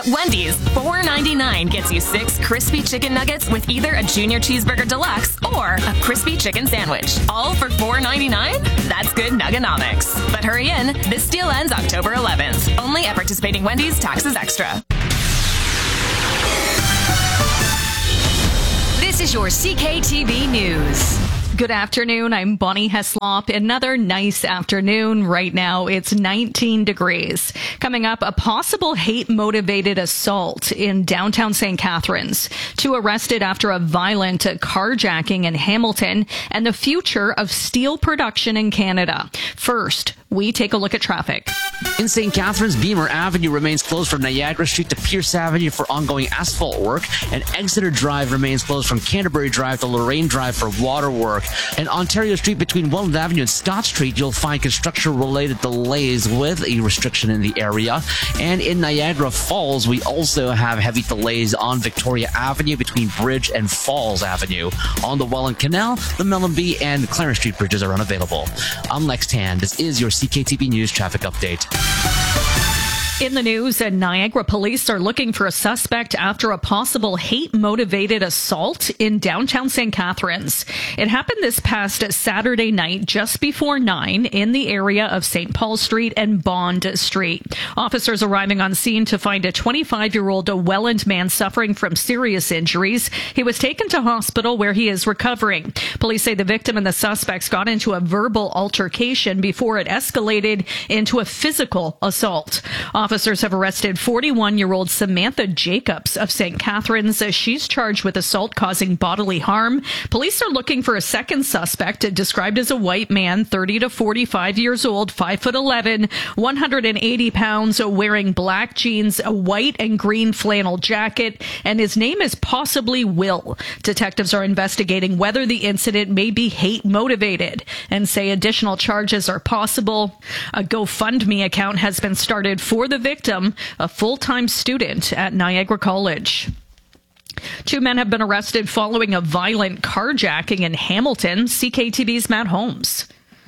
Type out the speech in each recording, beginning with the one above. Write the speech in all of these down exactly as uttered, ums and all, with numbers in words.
At Wendy's, four ninety-nine gets you six crispy chicken nuggets with either a Junior Cheeseburger Deluxe or a crispy chicken sandwich. All for four ninety-nine? That's good Nugganomics. But hurry in, this deal ends October eleventh. Only at participating Wendy's, taxes extra. This is your C K T V News. Good afternoon. I'm Bonnie Heslop. Another nice afternoon. Right now, it's nineteen degrees. Coming up, a possible hate-motivated assault in downtown Saint Catharines. Two arrested after a violent carjacking in Hamilton, and the future of steel production in Canada. First, we take a look at traffic. In Saint Catharines, Beamer Avenue remains closed from Niagara Street to Pierce Avenue for ongoing asphalt work, and Exeter Drive remains closed from Canterbury Drive to Lorraine Drive for water work. And Ontario Street between Welland Avenue and Scott Street, you'll find construction-related delays with a restriction in the area. And in Niagara Falls, we also have heavy delays on Victoria Avenue between Bridge and Falls Avenue. On the Welland Canal, the Mellenby and Clarence Street bridges are unavailable. I'm Lex Tan. This is your C K T V News traffic update. In the news, Niagara police are looking for a suspect after a possible hate-motivated assault in downtown Saint Catharines. It happened this past Saturday night just before nine in the area of Saint Paul Street and Bond Street. Officers arriving on scene to find a twenty-five-year-old Welland man suffering from serious injuries. He was taken to hospital where he is recovering. Police say the victim and the suspects got into a verbal altercation before it escalated into a physical assault. Officers have arrested forty-one-year-old Samantha Jacobs of Saint Catharines. She's charged with assault causing bodily harm. Police are looking for a second suspect, described as a white man, thirty to forty-five years old, five foot eleven, one hundred eighty pounds, wearing black jeans, a white and green flannel jacket, and his name is possibly Will. Detectives are investigating whether the incident may be hate-motivated and say additional charges are possible. A GoFundMe account has been started for the victim, a full-time student at Niagara College. Two men have been arrested following a violent carjacking in Hamilton. C K T V's Matt Holmes.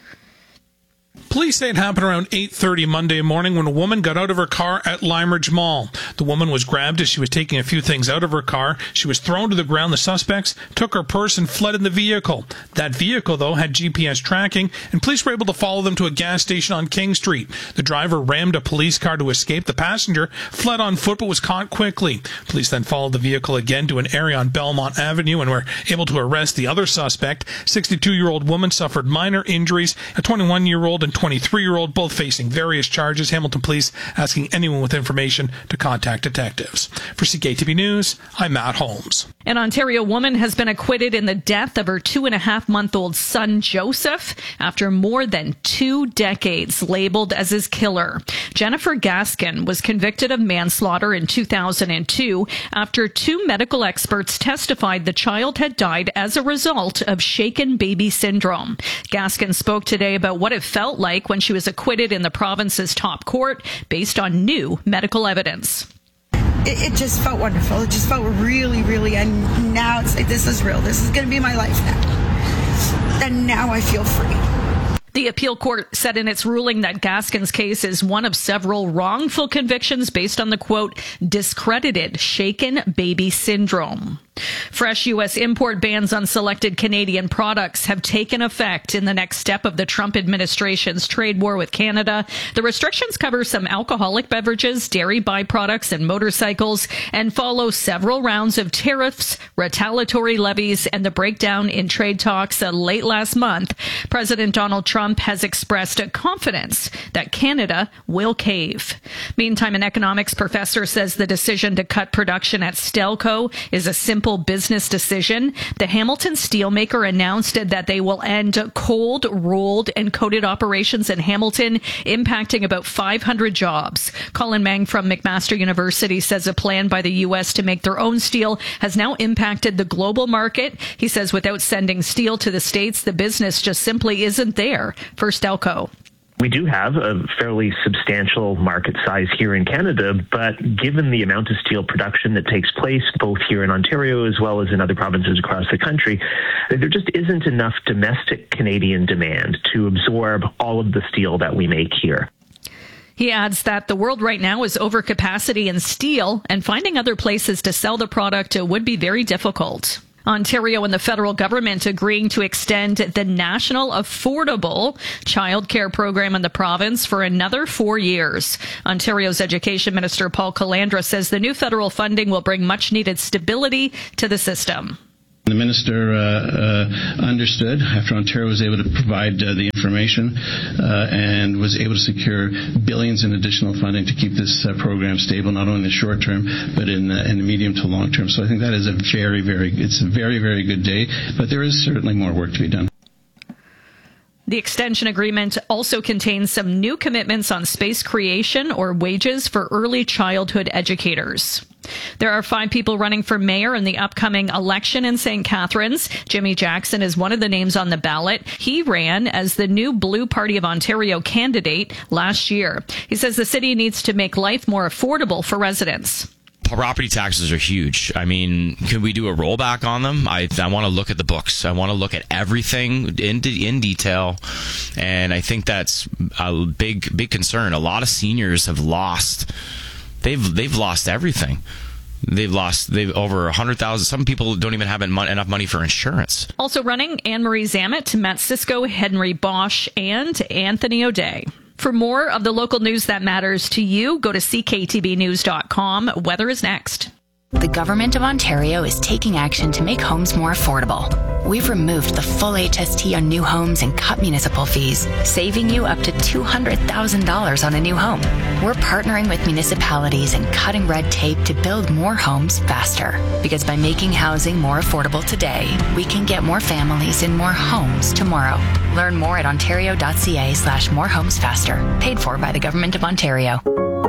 Police say it happened around eight thirty Monday morning when a woman got out of her car at Limeridge Mall. The woman was grabbed as she was taking a few things out of her car. She was thrown to the ground. The suspects took her purse and fled in the vehicle. That vehicle, though, had G P S tracking, and police were able to follow them to a gas station on King Street. The driver rammed a police car to escape. The passenger fled on foot but was caught quickly. Police then followed the vehicle again to an area on Belmont Avenue and were able to arrest the other suspect. sixty-two-year-old woman suffered minor injuries. A twenty-one-year-old and twenty-three-year-old, both facing various charges. Hamilton police asking anyone with information to contact detectives. For C K T V News, I'm Matt Holmes. An Ontario woman has been acquitted in the death of her two-and-a-half-month-old son, Joseph, after more than two decades labeled as his killer. Jennifer Gaskin was convicted of manslaughter in two thousand two after two medical experts testified the child had died as a result of shaken baby syndrome. Gaskin spoke today about what it felt like when she was acquitted in the province's top court based on new medical evidence. It, it just felt wonderful. It just felt really, really, and now it's like, this is real. This is going to be my life now. And now I feel free. The appeal court said in its ruling that Gaskin's case is one of several wrongful convictions based on the, quote, discredited shaken baby syndrome. Fresh U S import bans on selected Canadian products have taken effect in the next step of the Trump administration's trade war with Canada. The restrictions cover some alcoholic beverages, dairy byproducts, and motorcycles, and follow several rounds of tariffs, retaliatory levies, and the breakdown in trade talks uh, late last month. President Donald Trump has expressed confidence that Canada will cave. Meantime, an economics professor says the decision to cut production at Stelco is a simple business decision. The Hamilton steelmaker announced that they will end cold, rolled, and coated operations in Hamilton, impacting about five hundred jobs. Colin Mang from McMaster University says a plan by the U S to make their own steel has now impacted the global market. He says without sending steel to the States, the business just simply isn't there for Stelco. We do have a fairly substantial market size here in Canada, but given the amount of steel production that takes place both here in Ontario as well as in other provinces across the country, there just isn't enough domestic Canadian demand to absorb all of the steel that we make here. He adds that the world right now is overcapacity in steel, and finding other places to sell the product would be very difficult. Ontario and the federal government agreeing to extend the National Affordable Childcare Program in the province for another four years. Ontario's Education Minister Paul Calandra says the new federal funding will bring much-needed stability to the system. The minister uh, uh, understood after Ontario was able to provide uh, the information uh, and was able to secure billions in additional funding to keep this uh, program stable, not only in the short term, but in, uh, in the medium to long term. So I think that is a very, very, it's a very, very good day, but there is certainly more work to be done. The extension agreement also contains some new commitments on space creation or wages for early childhood educators. There are five people running for mayor in the upcoming election in Saint Catharines. Jimmy Jackson is one of the names on the ballot. He ran as the new Blue Party of Ontario candidate last year. He says the city needs to make life more affordable for residents. Property taxes are huge. I mean, can we do a rollback on them? I I want to look at the books. I want to look at everything in in detail, and I think that's a big big concern. A lot of seniors have lost. They've they've lost everything. They've lost they've over a hundred thousand. Some people don't even have enough money for insurance. Also running, Anne Marie Zammit, Matt Cisco, Henry Bosch, and Anthony O'Day. For more of the local news that matters to you, go to c k t b news dot com. Weather is next. The Government of Ontario is taking action to make homes more affordable. We've removed the full H S T on new homes and cut municipal fees, saving you up to two hundred thousand dollars on a new home. We're partnering with municipalities and cutting red tape to build more homes faster. Because by making housing more affordable today, we can get more families in more homes tomorrow. Learn more at ontario.ca slash more homes faster. Paid for by the Government of Ontario.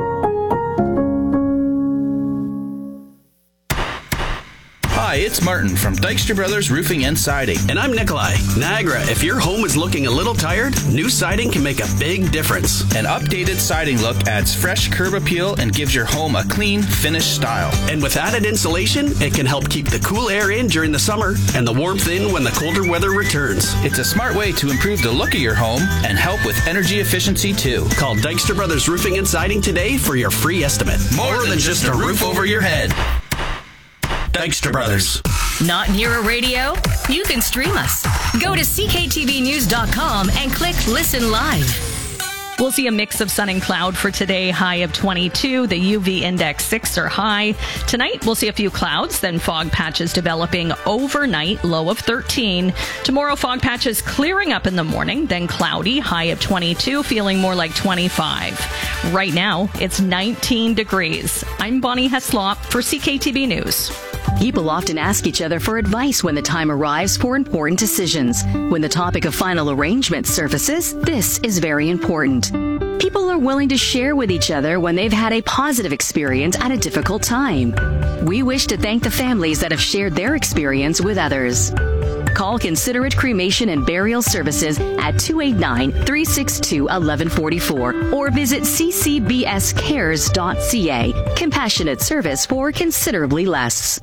Hi, it's Martin from Dykstra Brothers Roofing and Siding. And I'm Nikolai. Niagara, if your home is looking a little tired, new siding can make a big difference. An updated siding look adds fresh curb appeal and gives your home a clean, finished style. And with added insulation, it can help keep the cool air in during the summer and the warmth in when the colder weather returns. It's a smart way to improve the look of your home and help with energy efficiency too. Call Dykstra Brothers Roofing and Siding today for your free estimate. More, More than, than just a roof over your head. Dykstra Brothers. Not near a radio? You can stream us. Go to c k t v news dot com and click Listen Live. We'll see a mix of sun and cloud for today, high of twenty-two. The U V index six or high. Tonight, we'll see a few clouds, then fog patches developing overnight, low of thirteen. Tomorrow, fog patches clearing up in the morning, then cloudy, high of twenty-two, feeling more like twenty-five. Right now, it's nineteen degrees. I'm Bonnie Heslop for C K T B News. People often ask each other for advice when the time arrives for important decisions. When the topic of final arrangement surfaces, this is very important. People are willing to share with each other when they've had a positive experience at a difficult time. We wish to thank the families that have shared their experience with others. Call Considerate Cremation and Burial Services at two eight nine, three six two, one one four four or visit c c b s cares dot c a. Compassionate service for considerably less.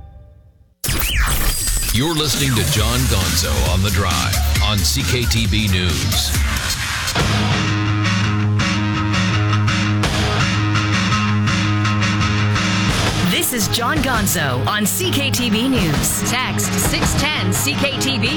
You're listening to John Gonzo on The Drive on C K T B News. This is John Gonzo on C K T B News. Text six ten C K T B